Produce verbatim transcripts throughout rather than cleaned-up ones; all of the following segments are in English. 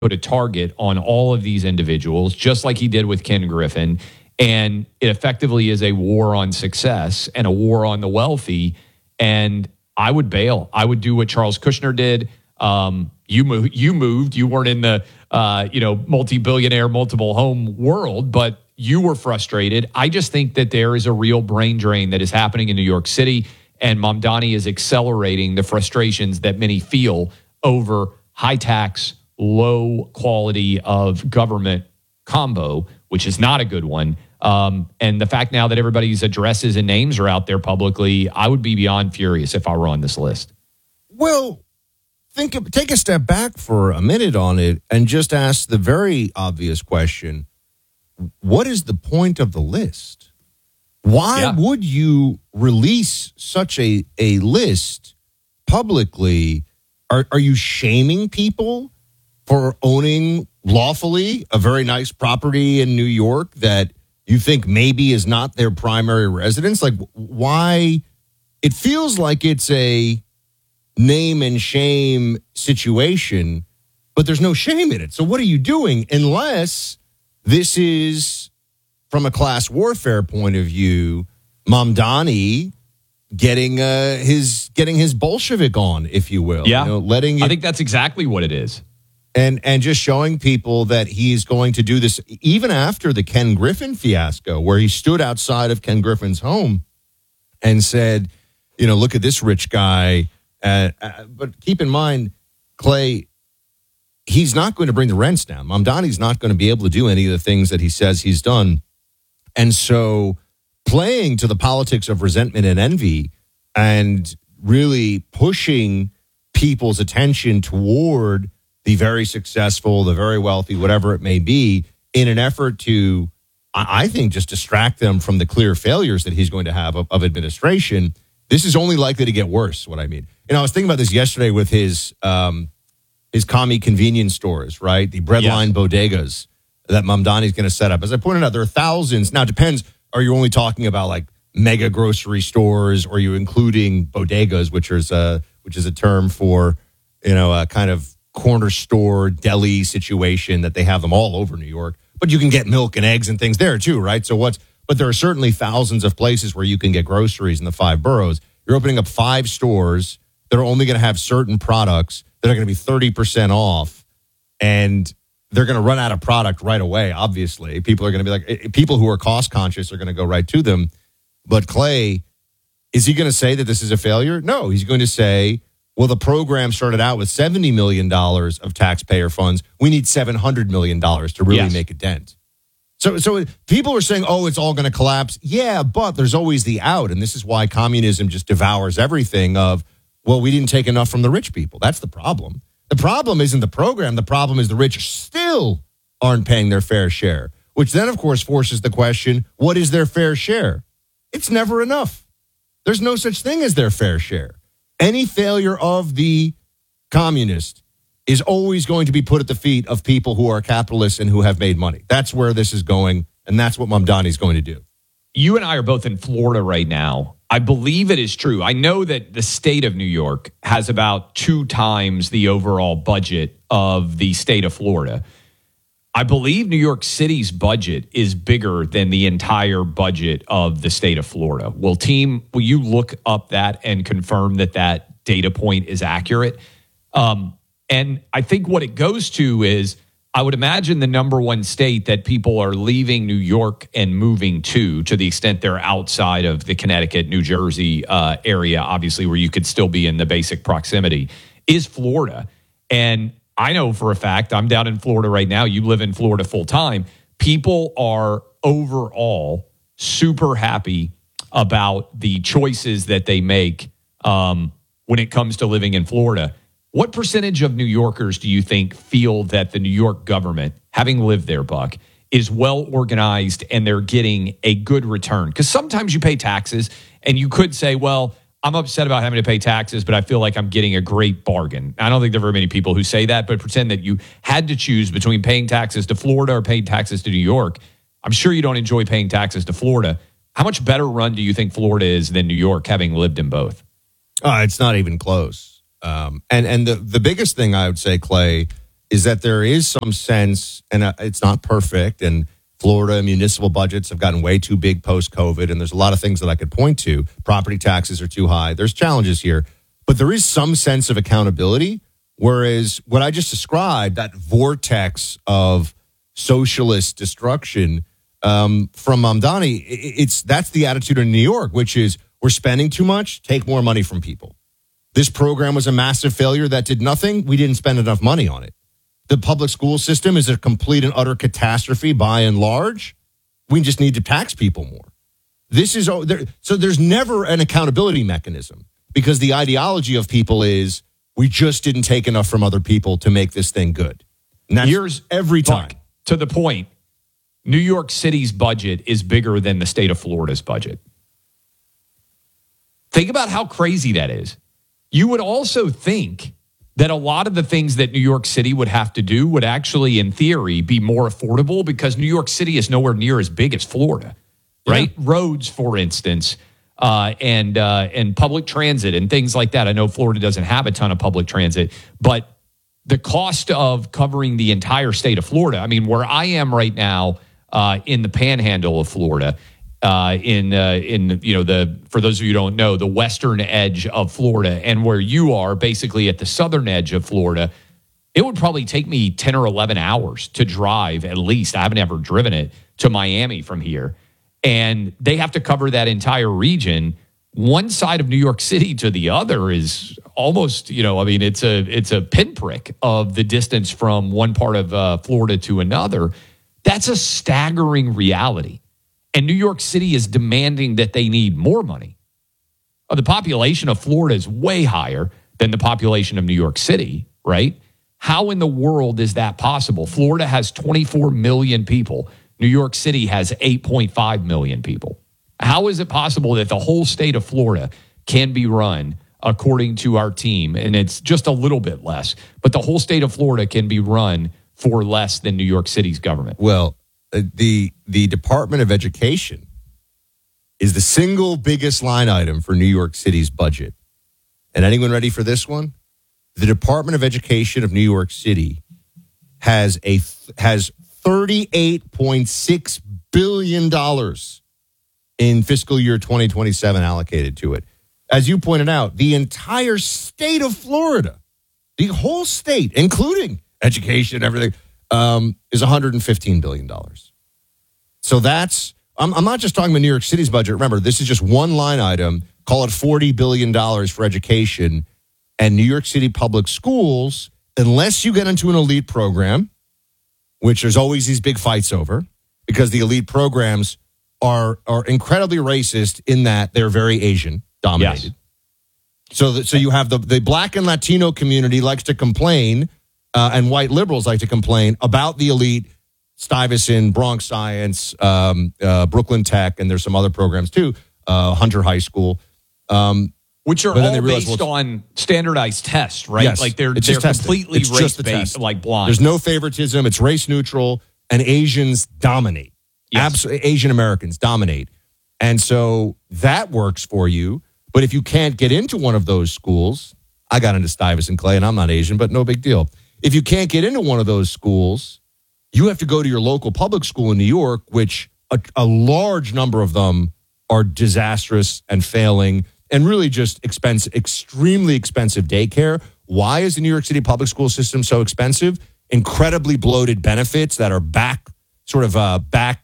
put a target on all of these individuals, just like he did with Ken Griffin. And it effectively is a war on success and a war on the wealthy. And I would bail. I would do what Charles Kushner did. Um, you moved. You moved. You weren't in the uh, you know multi-billionaire, multiple home world, but you were frustrated. I just think that there is a real brain drain that is happening in New York City, and Mamdani is accelerating the frustrations that many feel over high tax, low quality of government combo, which is not a good one. Um, and the fact now that everybody's addresses and names are out there publicly, I would be beyond furious if I were on this list. Well, think of, take a step back for a minute on it and just ask the very obvious question. What is the point of the list? Why yeah. would you release such a, a list publicly? Are, are you shaming people for owning lawfully a very nice property in New York that you think maybe is not their primary residence? Like, why? It feels like it's a name and shame situation, but there's no shame in it. So what are you doing? Unless this is, from a class warfare point of view, Mamdani getting uh, his getting his Bolshevik on, if you will. Yeah, you know, letting it, I think that's exactly what it is. And and just showing people that he's going to do this even after the Ken Griffin fiasco, where he stood outside of Ken Griffin's home and said, you know, look at this rich guy. Uh, uh, but keep in mind, Clay, he's not going to bring the rents down. Mamdani's not going to be able to do any of the things that he says he's done. And so playing to the politics of resentment and envy and really pushing people's attention toward the very successful, the very wealthy, whatever it may be, in an effort to, I think, just distract them from the clear failures that he's going to have of, of administration. This is only likely to get worse, what I mean. You know, I was thinking about this yesterday with his um, his commie convenience stores, right? The breadline yes. bodegas that Mamdani's going to set up. As I pointed out, there are thousands. Now, it depends. Are you only talking about like mega grocery stores, or are you including bodegas, which is a, which is a term for, you know, a kind of corner store deli situation that they have them all over New York, but you can get milk and eggs and things there too, right? So what's, but there are certainly thousands of places where you can get groceries in the five boroughs. You're opening up five stores that are only going to have certain products that are going to be thirty percent off, and they're going to run out of product right away. Obviously, people are going to be like, people who are cost conscious are going to go right to them. But Clay, is he going to say that this is a failure? No, he's going to say, well, the program started out with seventy million dollars of taxpayer funds. We need seven hundred million dollars to really yes. make a dent. So so people are saying, oh, it's all going to collapse. Yeah, but there's always the out. And this is why communism just devours everything of, well, we didn't take enough from the rich people. That's the problem. The problem isn't the program. The problem is the rich still aren't paying their fair share, which then, of course, forces the question, what is their fair share? It's never enough. There's no such thing as their fair share. Any failure of the communist is always going to be put at the feet of people who are capitalists and who have made money. That's where this is going, and that's what Mamdani is going to do. You and I are both in Florida right now. I believe it is true. I know that the state of New York has about two times the overall budget of the state of Florida. I believe New York City's budget is bigger than the entire budget of the state of Florida. Will team, will you look up that and confirm that that data point is accurate? Um, and I think what it goes to is, I would imagine the number one state that people are leaving New York and moving to, to the extent they're outside of the Connecticut, New Jersey uh, area, obviously, where you could still be in the basic proximity, is Florida. And I know for a fact, I'm down in Florida right now. You live in Florida full time. People are overall super happy about the choices that they make um, when it comes to living in Florida. What percentage of New Yorkers do you think feel that the New York government, having lived there, Buck, is well organized and they're getting a good return? Because sometimes you pay taxes and you could say, well, I'm upset about having to pay taxes, but I feel like I'm getting a great bargain. I don't think there are very many people who say that, but pretend that you had to choose between paying taxes to Florida or paying taxes to New York. I'm sure you don't enjoy paying taxes to Florida. How much better run do you think Florida is than New York, having lived in both? Uh, it's not even close. Um, and and the, the biggest thing I would say, Clay, is that there is some sense, and uh, it's not perfect, and Florida municipal budgets have gotten way too big post-COVID, and there's a lot of things that I could point to. Property taxes are too high. There's challenges here, but there is some sense of accountability, whereas what I just described, that vortex of socialist destruction um, from Mamdani, it's that's the attitude in New York, which is we're spending too much, take more money from people. This program was a massive failure that did nothing. We didn't spend enough money on it. The public school system is a complete and utter catastrophe by and large. We just need to tax people more. This is so there's never an accountability mechanism because the ideology of people is we just didn't take enough from other people to make this thing good. And that's Here's every time. Look, to the point, New York City's budget is bigger than the state of Florida's budget. Think about how crazy that is. You would also think that a lot of the things that New York City would have to do would actually, in theory, be more affordable because New York City is nowhere near as big as Florida, right? Yeah. Roads, for instance, uh, and uh, and public transit and things like that. I know Florida doesn't have a ton of public transit, but the cost of covering the entire state of Florida, I mean, where I am right now uh, in the panhandle of Florida, Uh, in uh, in you know the for those of you who don't know, the western edge of Florida, and where you are basically at the southern edge of Florida, it would probably take me ten or eleven hours to drive at least. I haven't ever driven it to Miami from here, and they have to cover that entire region. One side of New York City to the other is almost, you know, I mean, it's a it's a pinprick of the distance from one part of uh, Florida to another. That's a staggering reality. And New York City is demanding that they need more money. Uh, the population of Florida is way higher than the population of New York City, right? How in the world is that possible? Florida has twenty-four million people. New York City has eight point five million people. How is it possible that the whole state of Florida can be run, according to our team, and it's just a little bit less, but the whole state of Florida can be run for less than New York City's government? Well, The the Department of Education is the single biggest line item for New York City's budget. And anyone ready for this one? The Department of Education of New York City has a has thirty-eight point six billion dollars in fiscal year twenty twenty-seven allocated to it. As you pointed out, the entire state of Florida, the whole state, including education and everything, Um, is one hundred fifteen billion dollars. So that's, I'm, I'm not just talking about New York City's budget. Remember, this is just one line item, call it forty billion dollars for education. And New York City public schools, unless you get into an elite program, which there's always these big fights over, because the elite programs are are incredibly racist in that they're very Asian dominated. Yes. So, that, so you have the, the black and Latino community likes to complain, Uh, and white liberals like to complain about the elite, Stuyvesant, Bronx Science, um, uh, Brooklyn Tech, and there's some other programs too, uh, Hunter High School. Um, Which are all realize, based well, on standardized tests, right? Yes, like they're, it's they're completely it's race-based, like blind. There's no favoritism. It's race-neutral, and Asians dominate. Yes. Absolutely, Asian Americans dominate. And so that works for you. But if you can't get into one of those schools, I got into Stuyvesant, Clay, and I'm not Asian, but no big deal. If you can't get into one of those schools, you have to go to your local public school in New York, which a, a large number of them are disastrous and failing and really just expensive, extremely expensive daycare. Why is the New York City public school system so expensive? Incredibly bloated benefits that are back, sort of uh, back,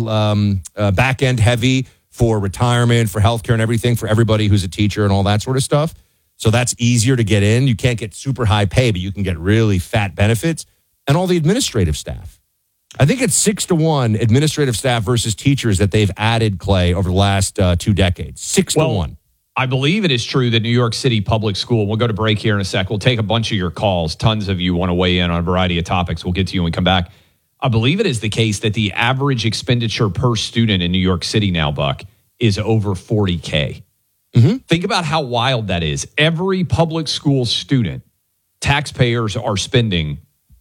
um, uh, back end heavy for retirement, for healthcare and everything for everybody who's a teacher and all that sort of stuff. So that's easier to get in. You can't get super high pay, but you can get really fat benefits. And all the administrative staff. I think it's six to one administrative staff versus teachers that they've added, Clay, over the last uh, two decades. Six well, to one. I believe it is true that New York City Public School, we'll go to break here in a sec. We'll take a bunch of your calls. Tons of you want to weigh in on a variety of topics. We'll get to you when we come back. I believe it is the case that the average expenditure per student in New York City now, Buck, is over forty K. Mm-hmm. Think about how wild that is. Every public school student, taxpayers are spending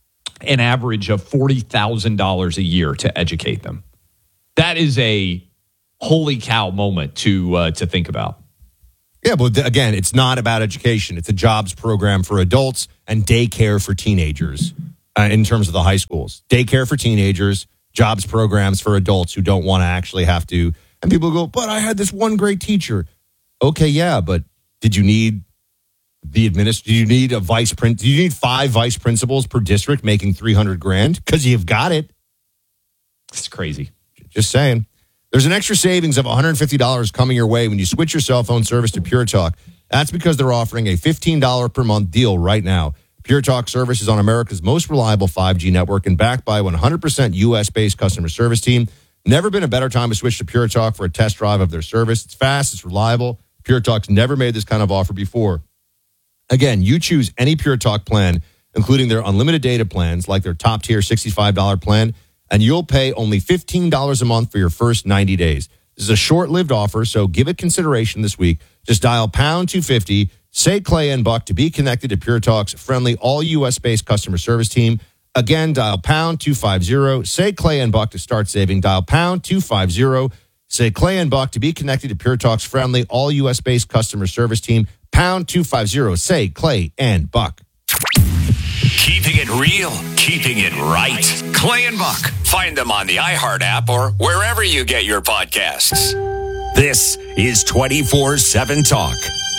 an average of forty thousand dollars a year to educate them. That is a holy cow moment to uh, to think about. Yeah, but again, it's not about education. It's a jobs program for adults and daycare for teenagers. uh, in terms of the high schools. Daycare for teenagers, jobs programs for adults who don't want to actually have to. And people go, but I had this one great teacher. Okay, yeah, but did you need the administ- Did you need a vice prin- Do you need five vice principals per district making three hundred grand? Because you've got it. It's crazy. Just saying. There's an extra savings of one hundred fifty dollars coming your way when you switch your cell phone service to Pure Talk. That's because they're offering a fifteen dollars per month deal right now. Pure Talk service is on America's most reliable five G network and backed by a one hundred percent U S-based customer service team. Never been a better time to switch to Pure Talk for a test drive of their service. It's fast, it's reliable. Pure Talk's never made this kind of offer before. Again, you choose any Pure Talk plan, including their unlimited data plans, like their top-tier sixty-five dollars plan, and you'll pay only fifteen dollars a month for your first ninety days. This is a short-lived offer, so give it consideration this week. Just dial pound two fifty, say Clay and Buck to be connected to Pure Talk's friendly, all U S-based customer service team. Again, dial pound two fifty, say Clay and Buck to start saving. Dial pound two fifty, say Clay and Buck to be connected to Pure Talk's friendly, all U S-based customer service team. Pound two fifty, say Clay and Buck. Keeping it real, keeping it right. Clay and Buck. Find them on the iHeart app or wherever you get your podcasts. This is twenty-four seven Talk.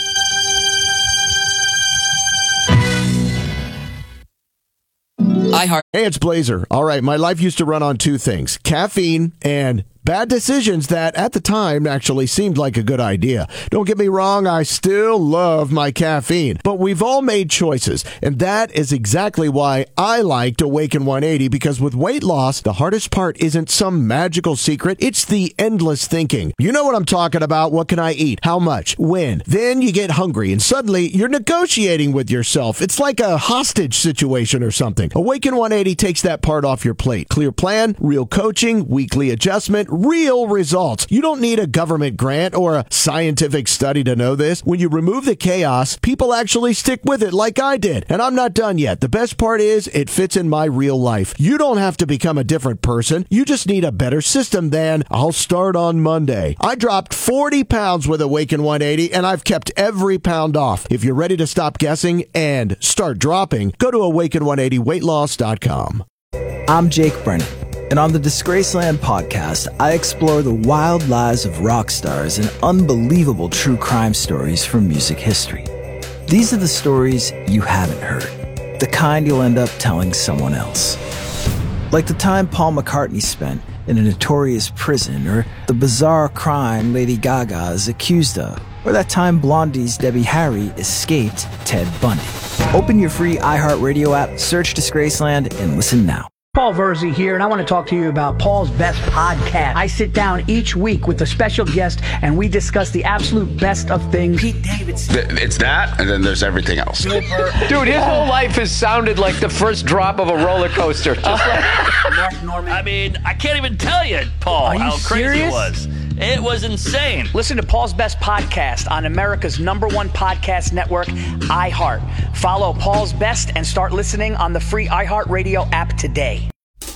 iHeart. Hey, it's Blazer. All right, my life used to run on two things, caffeine and bad decisions that at the time actually seemed like a good idea. Don't get me wrong, I still love my caffeine, but we've all made choices, and that is exactly why I liked Awaken one eighty, because with weight loss, the hardest part isn't some magical secret, it's the endless thinking. You know what I'm talking about. What can I eat? How much? When? Then you get hungry, and suddenly you're negotiating with yourself. It's like a hostage situation or something. Awaken one eighty takes that part off your plate. Clear plan, real coaching, weekly adjustment, real results. You don't need a government grant or a scientific study to know this. When you remove the chaos, people actually stick with it like I did. And I'm not done yet. The best part is it fits in my real life. You don't have to become a different person. You just need a better system than I'll start on Monday. I dropped forty pounds with Awaken one eighty and I've kept every pound off. If you're ready to stop guessing and start dropping, go to awaken one eighty weight loss dot com. I'm Jake Brennan, and on the Disgraceland podcast, I explore the wild lives of rock stars and unbelievable true crime stories from music history. These are the stories you haven't heard, the kind you'll end up telling someone else. Like the time Paul McCartney spent in a notorious prison, or the bizarre crime Lady Gaga is accused of, or that time Blondie's Debbie Harry escaped Ted Bundy. Open your free iHeartRadio app, search Disgraceland, and listen now. Paul Verzi here, and I want to talk to you about Paul's Best Podcast. I sit down each week with a special guest, and we discuss the absolute best of things. Pete Davidson. It's that, and then there's everything else. Dude, his whole life has sounded like the first drop of a roller coaster. Just like Mark Norman. I mean, I can't even tell you, Paul, Are you how crazy serious? it was. It was insane. Listen to Paul's Best Podcast on America's number one podcast network, iHeart. Follow Paul's Best and start listening on the free iHeartRadio app today.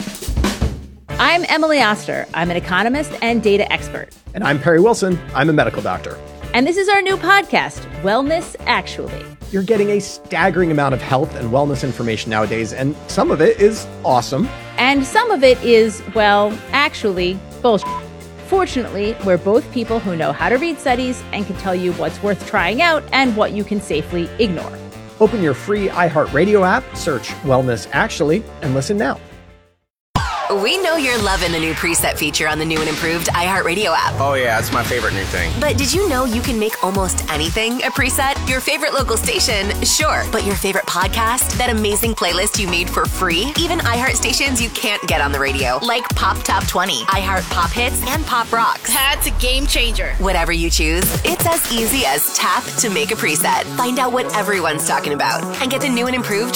I'm Emily Oster. I'm an economist and data expert. And I'm Perry Wilson. I'm a medical doctor. And this is our new podcast, Wellness Actually. You're getting a staggering amount of health and wellness information nowadays, and some of it is awesome. And some of it is, well, actually, bullshit. Fortunately, we're both people who know how to read studies and can tell you what's worth trying out and what you can safely ignore. Open your free iHeartRadio app, search Wellness Actually, and listen now. We know you're loving the new preset feature on the new and improved iHeartRadio app. Oh, yeah, it's my favorite new thing. But did you know you can make almost anything a preset? Your favorite local station, sure. But your favorite podcast? That amazing playlist you made for free? Even iHeart stations you can't get on the radio, like Pop Top twenty, iHeart Pop Hits, and Pop Rocks. That's a game changer. Whatever you choose, it's as easy as tap to make a preset. Find out what everyone's talking about and get the new and improved